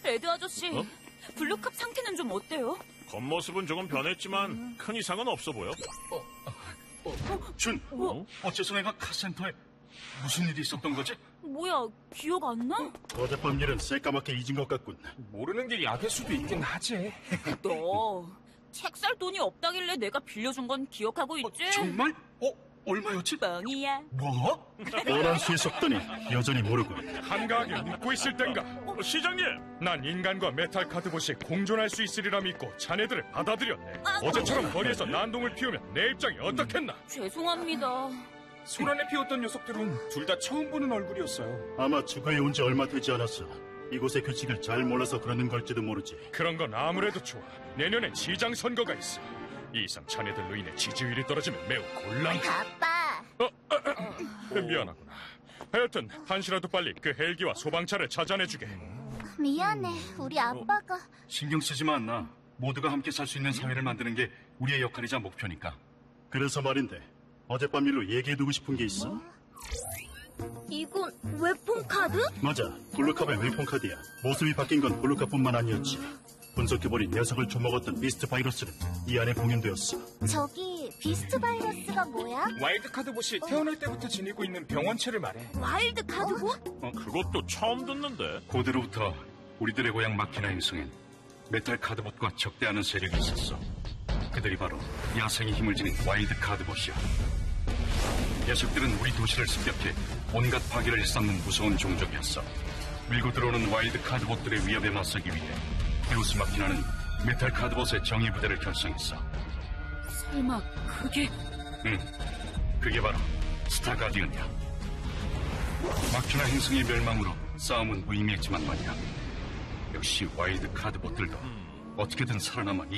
레드 아저씨, 블루캅 상태는 좀 어때요? 겉모습은 조금 변했지만 큰 이상은 없어 보여. 준, 어째서 내가 카센터에 무슨 일이 있었던 거지? 뭐야, 기억 안 나? 어젯밤 일은 새까맣게 잊은 것 같군. 모르는 게 약일 수도 있긴 하지. 너 책 살 돈이 없다길래 내가 빌려준 건 기억하고 있지? 정말? 얼마였지? 뻥이야. 뭐? 오란수에 속더니 여전히 모르군. 한가하게 믿고 있을 땐가. 시장님! 난 인간과 메탈 카드봇이 공존할 수 있으리라 믿고 자네들을 받아들였네. 어제처럼 거리에서 난동을 피우면 내 입장이 어떻겠나. 죄송합니다. 소란에 피웠던 녀석들은 둘 다 처음 보는 얼굴이었어요. 아마 주거에 온 지 얼마 되지 않았어. 이곳의 규칙을 잘 몰라서 그러는 걸지도 모르지. 그런 건 아무래도 좋아. 내년엔 시장 선거가 있어. 이 이상 자네들로 인해 지지율이 떨어지면 매우 곤란. 아빠. 미안하구나. 하여튼 한시라도 빨리 그 헬기와 소방차를 찾아내주게. 미안해. 우리 아빠가. 신경 쓰지 마, 나. 모두가 함께 살 수 있는 사회를 만드는 게 우리의 역할이자 목표니까. 그래서 말인데 어젯밤 일로 얘기해두고 싶은 게 있어? 이건 웹폰 카드? 맞아. 블루캅의 웨폰 카드야. 모습이 바뀐 건 블루캅뿐만 아니었지. 분석해보니 녀석을 좀먹었던 비스트 바이러스는 이 안에 봉인되었어. 저기 비스트 바이러스가 뭐야? 와일드 카드봇이 태어날 때부터 지니고 있는 병원체를 말해. 와일드 카드봇? 그것도 처음 듣는데. 고대로부터 우리들의 고향 마키나 행성엔 메탈 카드봇과 적대하는 세력이 있었어. 그들이 바로 야생의 힘을 지닌 와일드 카드봇이야. 녀석들은 우리 도시를 습격해 온갖 파괴를 일삼는 무서운 종족이었어. 밀고 들어오는 와일드 카드봇들의 위협에 맞서기 위해 데우스 마키나는 메탈 카드봇의 정의 부대를 결성했어. 설마 그게... 응, 그게 바로 스타 가디언이야. 마키나 행성의 멸망으로 싸움은 무의미했지만 말이야. 역시 와일드 카드봇들도 어떻게든 살아남아